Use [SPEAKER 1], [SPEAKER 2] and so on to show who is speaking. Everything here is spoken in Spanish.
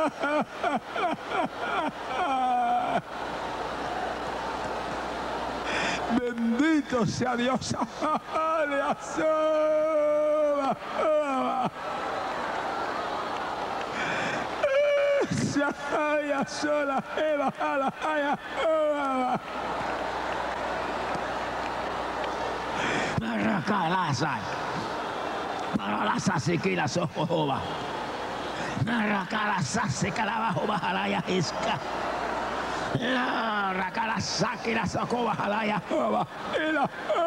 [SPEAKER 1] Bendito sea Dios.
[SPEAKER 2] Rakalasai. Paralasa sekila sohoba. Rakalasa sekala hoba halaya iska. Rakalasa sekila sohoba halaya hoba.